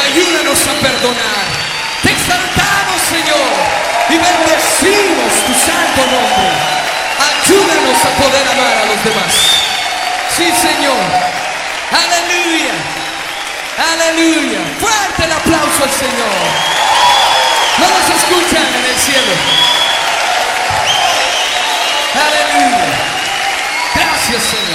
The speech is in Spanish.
ayúdanos a perdonar. Te exaltamos, Señor, y bendecimos tu santo nombre. Ayúdanos a poder amar a los demás. Sí, Señor. Aleluya. Aleluya. Fuerte el aplauso al Señor. No nos escuchan en el cielo. Aleluya. Gracias, Señor.